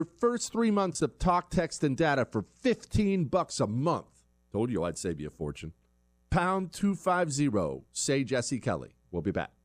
Your first 3 months of talk, text, and data for $15 a month. Told you I'd save you a fortune. Pound 250. Say Jesse Kelly. We'll be back.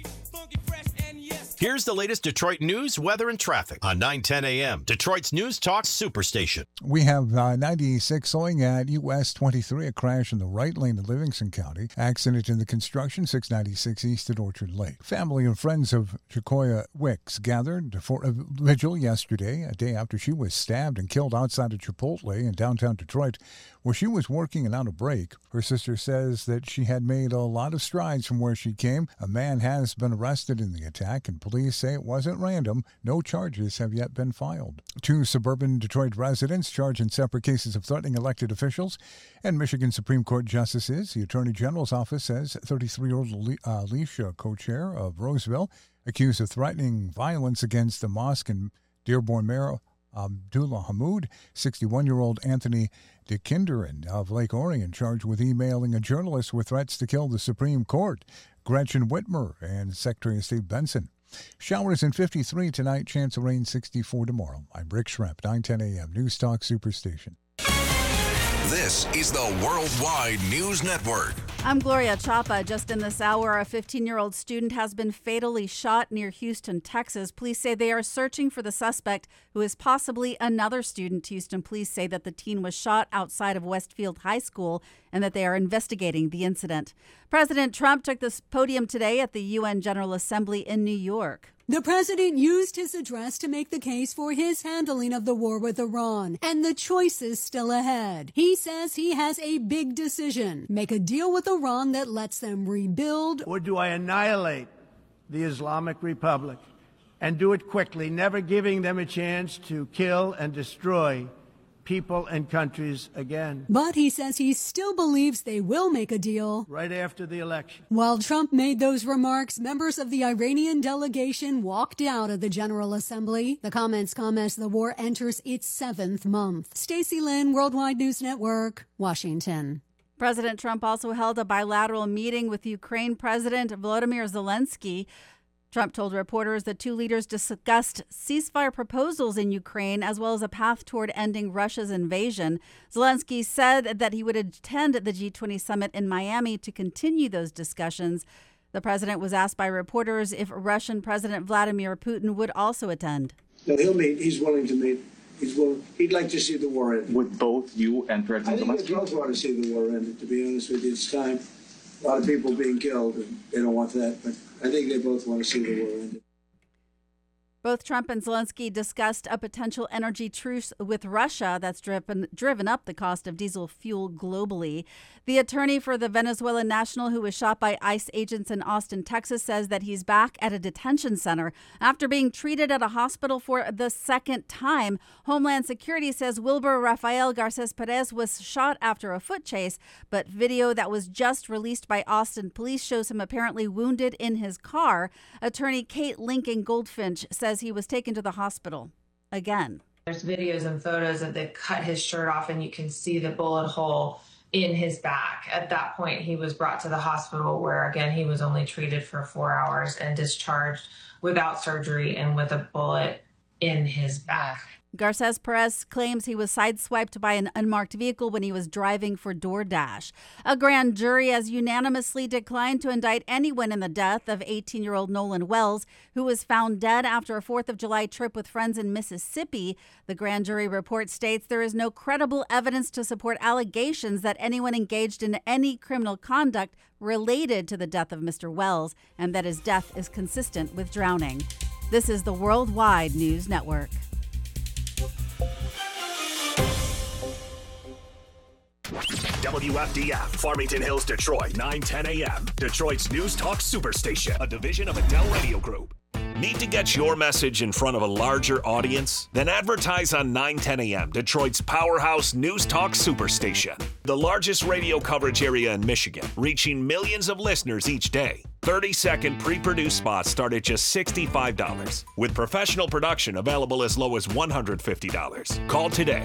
Here's the latest Detroit news, weather, and traffic on 9:10 a.m. Detroit's News Talk Superstation. We have 96 slowing at US 23, a crash in the right lane of Livingston County. Accident in the construction, 696 east at Orchard Lake. Family and friends of Jacoya Wicks gathered for a vigil yesterday, a day after she was stabbed and killed outside of Chipotle in downtown Detroit, where she was working and on a break. Her sister says that she had made a lot of strides from where she came. A man has been arrested in the attack, and police say it wasn't random. No charges have yet been filed. 2 suburban Detroit residents charged in separate cases of threatening elected officials and Michigan Supreme Court justices. The Attorney General's office says 33-year-old Alicia, co-chair of Roseville, accused of threatening violence against the mosque and Dearborn Mayor Abdullah Hamoud, 61-year-old Anthony DeKinderen of Lake Orion, charged with emailing a journalist with threats to kill the Supreme Court, Gretchen Whitmer, and Secretary of State Benson. Showers in 53 tonight, chance of rain 64 tomorrow. I'm Rick Schremp, 9:10 a.m. News Talk Superstation. This is the Worldwide News Network. I'm Gloria Chapa. Just in this hour, a 15-year-old student has been fatally shot near Houston, Texas. Police say they are searching for the suspect, who is possibly another student. Houston police say that the teen was shot outside of Westfield High School and that they are investigating the incident. President Trump took the podium today at the UN General Assembly in New York. The president used his address to make the case for his handling of the war with Iran and the choices still ahead. He says he has a big decision: make a deal with Iran that lets them rebuild. Or do I annihilate the Islamic Republic and do it quickly, never giving them a chance to kill and destroy people and countries again? But he says he still believes they will make a deal right after the election. While Trump made those remarks, members of the Iranian delegation walked out of the General Assembly. The comments come as the war enters its 7th month. Stacey Lynn, Worldwide News Network, Washington. President Trump also held a bilateral meeting with Ukraine President Volodymyr Zelensky. Trump told reporters the two leaders discussed ceasefire proposals in Ukraine as well as a path toward ending Russia's invasion. Zelensky said that he would attend the G20 summit in Miami to continue those discussions. The president was asked by reporters if Russian President Vladimir Putin would also attend. No, he'll meet. He's willing to meet. He'd like to see the war end. Would both you and President Zelensky? I think they both want to see the war end, to be honest with you. It's time. A lot of people being killed, and they don't want that. But I think they both want to see the war end. Both Trump and Zelensky discussed a potential energy truce with Russia that's driven up the cost of diesel fuel globally. The attorney for the Venezuelan national who was shot by ICE agents in Austin, Texas, says that he's back at a detention center after being treated at a hospital for the second time. Homeland Security says Wilber Rafael Garces Perez was shot after a foot chase, but video that was just released by Austin police shows him apparently wounded in his car. Attorney Kate Lincoln Goldfinch says he was taken to the hospital again. There's videos and photos that they cut his shirt off and you can see the bullet hole in his back. At that point, he was brought to the hospital where, again, he was only treated for 4 hours and discharged without surgery and with a bullet in his back. Garces Perez claims he was sideswiped by an unmarked vehicle when he was driving for DoorDash. A grand jury has unanimously declined to indict anyone in the death of 18-year-old Nolan Wells, who was found dead after a 4th of July trip with friends in Mississippi. The grand jury report states there is no credible evidence to support allegations that anyone engaged in any criminal conduct related to the death of Mr. Wells and that his death is consistent with drowning. This is the Worldwide News Network. WFDF, Farmington Hills, Detroit, 9:10 a.m. Detroit's News Talk Superstation, a division of Adele Radio Group. Need to get your message in front of a larger audience? Then advertise on 9:10 a.m., Detroit's powerhouse News Talk Superstation. The largest radio coverage area in Michigan, reaching millions of listeners each day. 30-second pre-produced spots start at just $65, with professional production available as low as $150. Call today,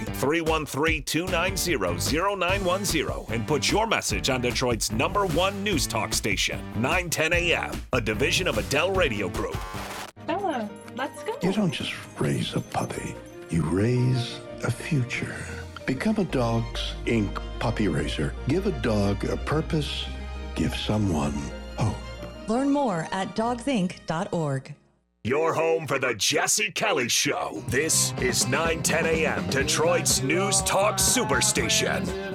313-290-0910, and put your message on Detroit's #1 News Talk station, 9:10 a.m., a division of Adele Radio Group. Bella, let's go. You don't just raise a puppy. You raise a future. Become a Dogs Inc. puppy raiser. Give a dog a purpose. Give someone hope. Learn more at dogsinc.org. Your home for the Jesse Kelly Show. This is 910 a.m. Detroit's News Talk Superstation.